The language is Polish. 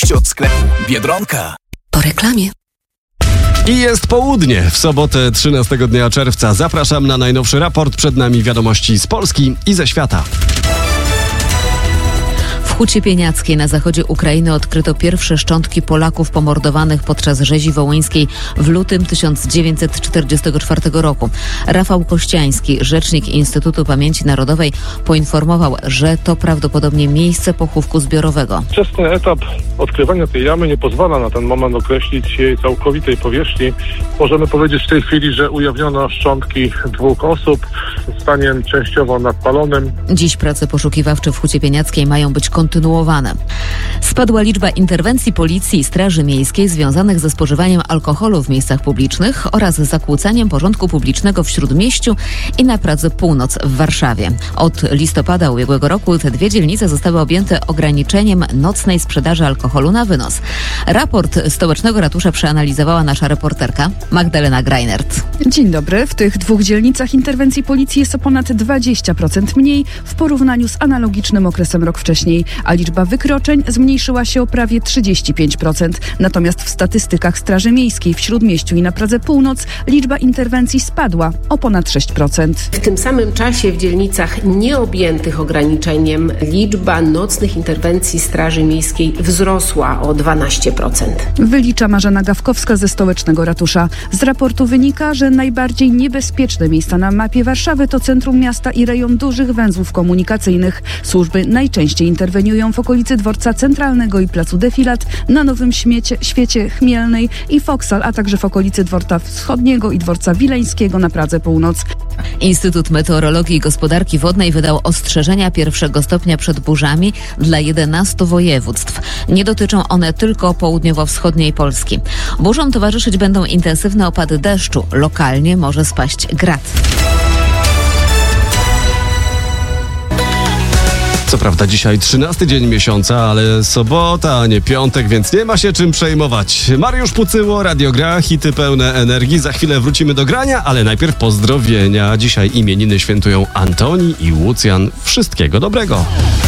Nowość od sklepu Biedronka. Po reklamie. I jest południe. W sobotę 13 dnia czerwca zapraszam na najnowszy raport. Przed nami wiadomości z Polski i ze świata. W Hucie Pieniackiej na zachodzie Ukrainy odkryto pierwsze szczątki Polaków pomordowanych podczas rzezi wołyńskiej w lutym 1944 roku. Rafał Kościański, rzecznik Instytutu Pamięci Narodowej, poinformował, że to prawdopodobnie miejsce pochówku zbiorowego. Wczesny etap odkrywania tej jamy nie pozwala na ten moment określić jej całkowitej powierzchni. Możemy powiedzieć w tej chwili, że ujawniono szczątki 2 osób w stanie częściowo nadpalonym. Dziś prace poszukiwawcze w Hucie Pieniackiej mają być kontynuowane. Spadła liczba interwencji policji i Straży Miejskiej związanych ze spożywaniem alkoholu w miejscach publicznych oraz zakłócaniem porządku publicznego w Śródmieściu i na Pradze Północ w Warszawie. Od listopada ubiegłego roku te 2 dzielnice zostały objęte ograniczeniem nocnej sprzedaży alkoholu na wynos. Raport stołecznego ratusza przeanalizowała nasza reporterka Magdalena Greinert. Dzień dobry. W tych 2 dzielnicach interwencji policji jest o ponad 20% mniej w porównaniu z analogicznym okresem rok wcześniej, a liczba wykroczeń zmniejszyła się o prawie 35%. Natomiast w statystykach Straży Miejskiej w Śródmieściu i na Pradze Północ liczba interwencji spadła o ponad 6%. W tym samym czasie w dzielnicach nieobjętych ograniczeniem liczba nocnych interwencji Straży Miejskiej wzrosła o 12%. Wylicza Marzena Gawkowska ze stołecznego ratusza. Z raportu wynika, że najbardziej niebezpieczne miejsca na mapie Warszawy to centrum miasta i rejon dużych węzłów komunikacyjnych. Służby najczęściej interweniują w okolicy Dworca Centralnego i Placu Defilat, na Nowym Świecie, Chmielnej i Foksal, a także w okolicy Dworca Wschodniego i Dworca Wileńskiego na Pradze Północ. Instytut Meteorologii i Gospodarki Wodnej wydał ostrzeżenia 1. stopnia przed burzami dla 11 województw. Nie dotyczą one tylko południowo-wschodniej Polski. Burzom towarzyszyć będą intensywne opady deszczu. Lokalnie może spaść grad. Co prawda dzisiaj 13 dzień miesiąca, ale sobota, a nie piątek, więc nie ma się czym przejmować. Mariusz Pucyło, Radio Gra, hity pełne energii. Za chwilę wrócimy do grania, ale najpierw pozdrowienia. Dzisiaj imieniny świętują Antoni i Łucjan. Wszystkiego dobrego.